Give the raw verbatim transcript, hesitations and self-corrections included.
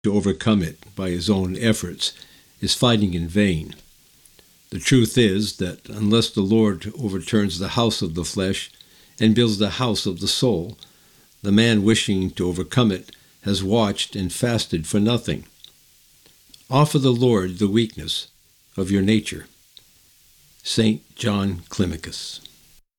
to overcome it by his own efforts is fighting in vain. The truth is that unless the Lord overturns the house of the flesh and builds the house of the soul, the man wishing to overcome it has watched and fasted for nothing. Offer the Lord the weakness of your nature. Saint John Climacus.